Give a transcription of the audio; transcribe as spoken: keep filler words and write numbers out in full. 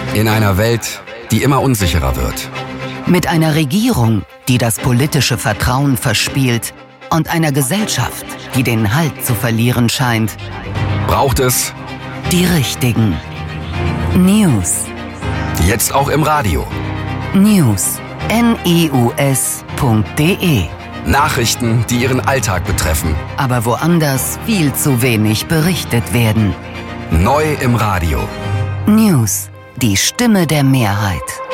In einer Welt, die immer unsicherer wird. Mit einer Regierung, die das politische Vertrauen verspielt und einer Gesellschaft, die den Halt zu verlieren scheint, braucht es die richtigen News. Jetzt auch im Radio. News. N E U S punkt D E. Nachrichten, die Ihren Alltag betreffen. Aber woanders viel zu wenig berichtet werden. Neu im Radio. News. Die Stimme der Mehrheit.